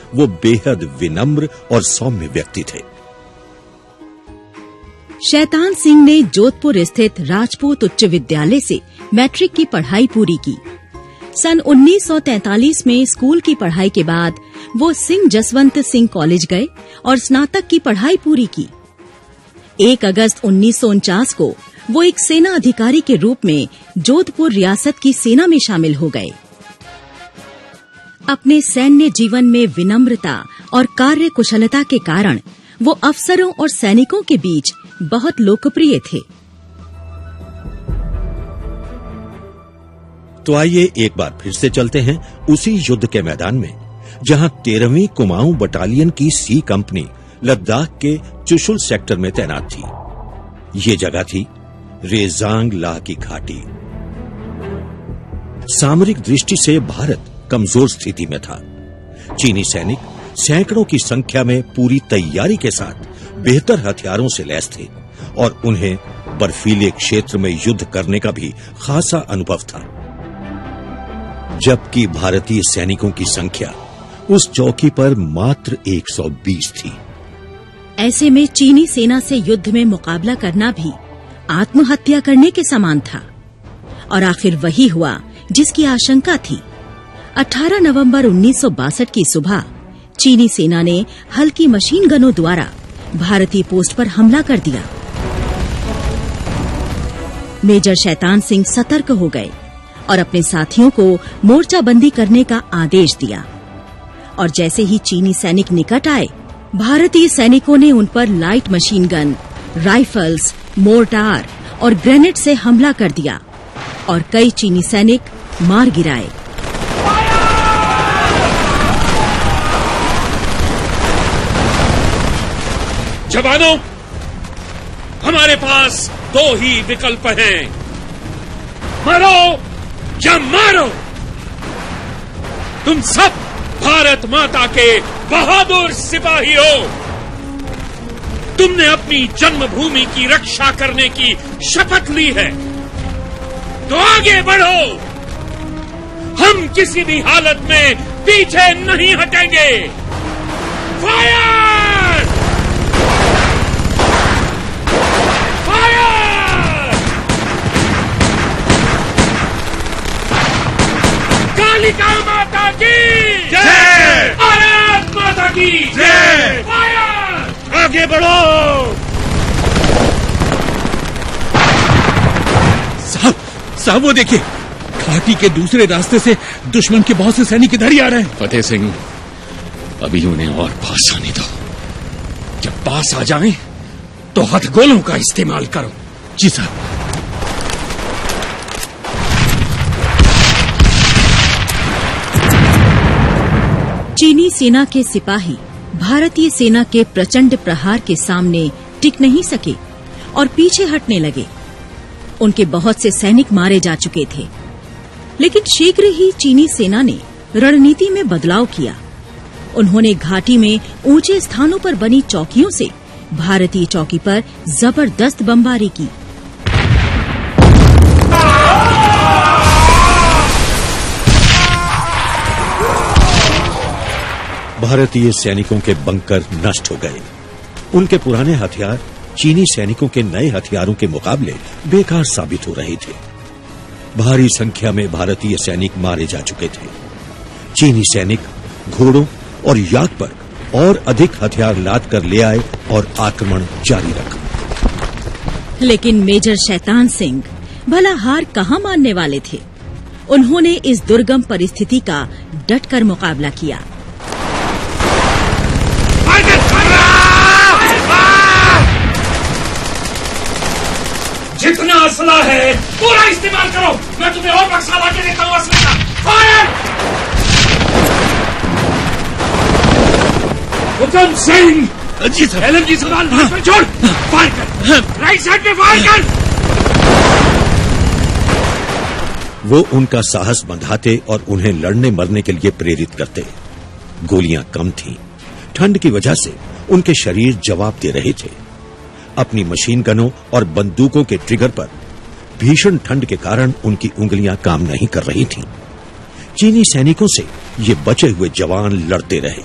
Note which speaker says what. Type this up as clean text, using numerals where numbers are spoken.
Speaker 1: वो बेहद विनम्र और सौम्य व्यक्ति थे।
Speaker 2: शैतान सिंह ने जोधपुर स्थित राजपूत उच्च विद्यालय से मैट्रिक की पढ़ाई पूरी की। सन 1943 में स्कूल की पढ़ाई के बाद वो सिंह जसवंत सिंह कॉलेज गए और स्नातक की पढ़ाई पूरी की। 1 अगस्त 1949 को वो एक सेना अधिकारी के रूप में जोधपुर रियासत की सेना में शामिल हो गए। अपने सैन्य जीवन में विनम्रता और कार्य कुशलता के कारण वो अफसरों और सैनिकों के बीच बहुत लोकप्रिय थे।
Speaker 1: तो आइए एक बार फिर से चलते हैं उसी युद्ध के मैदान में, जहां 13वीं कुमाऊं बटालियन की सी कंपनी लद्दाख के चुशुल सेक्टर में तैनात थी। ये जगह थी रेजांग ला की घाटी। सामरिक दृष्टि से भारत कमजोर स्थिति में था। चीनी सैनिक सैकड़ों की संख्या में पूरी तैयारी के साथ बेहतर हथियारों से लैस थे और उन्हें बर्फीले क्षेत्र में युद्ध करने का भी खासा अनुभव था। जबकि भारतीय सैनिकों की संख्या उस चौकी पर मात्र 120 थी।
Speaker 2: ऐसे में चीनी सेना से युद्ध में मुकाबला करना भी आत्महत्या करने के समान था। और आखिर वही हुआ जिसकी आशंका थी। 18 नवंबर 1962 की सुबह चीनी सेना ने हल्की मशीन गनों द्वारा भारतीय पोस्ट पर हमला कर दिया। मेजर शैतान सिंह सतर्क हो गए और अपने साथियों को मोर्चाबंदी करने का आदेश दिया। और जैसे ही चीनी सैनिक निकट आए, भारतीय सैनिकों ने उन पर light machine gun, rifles, mortar और ग्रेनेड से हमला कर दिया और कई चीनी सैनिक मार गिराए।
Speaker 3: जवानों, हमारे पास 2 ही विकल्प हैं, मरो या मारो। तुम सब भारत माता के बहादुर सिपाही हो। तुमने अपनी जन्मभूमि की रक्षा करने की शपथ ली है, तो आगे बढ़ो। हम किसी भी हालत में पीछे नहीं हटेंगे। फायर! फायर! कालिका माता की जय! भारत माता की जय! फायर! आगे बढ़ो।
Speaker 4: साहब वो देखिए, घाटी के दूसरे रास्ते से दुश्मन के बहुत से सैनिक इधर ही आ रहे हैं।
Speaker 3: फतेह सिंह, अभी उन्हें और पास आने दो। जब पास आ जाएं, तो हथगोलों का इस्तेमाल करो।
Speaker 4: जी साहब।
Speaker 2: चीनी सेना के सिपाही भारतीय सेना के प्रचंड प्रहार के सामने टिक नहीं सके और पीछे हटने लगे। उनके बहुत से सैनिक मारे जा चुके थे, लेकिन शीघ्र ही चीनी सेना ने रणनीति में बदलाव किया। उन्होंने घाटी में ऊंचे स्थानों पर बनी चौकियों से भारतीय चौकी पर जबरदस्त बमबारी की।
Speaker 1: भारतीय सैनिकों के बंकर नष्ट हो गए। उनके पुराने हथियार चीनी सैनिकों के नए हथियारों के मुकाबले बेकार साबित हो रहे थे। भारी संख्या में भारतीय सैनिक मारे जा चुके थे। चीनी सैनिक घोड़ों और याक पर और अधिक हथियार लाद कर ले आए और आक्रमण जारी रखा।
Speaker 2: लेकिन मेजर शैतान सिंह भला हार कहां मानने वाले थे। उन्होंने इस दुर्गम परिस्थिति का डटकर मुकाबला किया।
Speaker 3: जितना असला है पूरा इस्तेमाल करो। मैं तुम्हें और बक्सा ला के देता हूँ असले का। फायर! हुकम सिंह।
Speaker 4: जी सर।
Speaker 3: एलएमजी सवाल पर छोड़। फायर कर। राइट साइड पे फायर कर।
Speaker 1: वो उनका साहस बंधाते और उन्हें लड़ने मरने के लिए प्रेरित करते। गोलियां कम थीं। ठंड की वजह से उनके शरीर जवाब दे रहे थे। अपनी मशीन गनों और बंदूकों के ट्रिगर पर भीषण ठंड के कारण उनकी उंगलियां काम नहीं कर रही थीं। चीनी सैनिकों से ये बचे हुए जवान लड़ते रहे।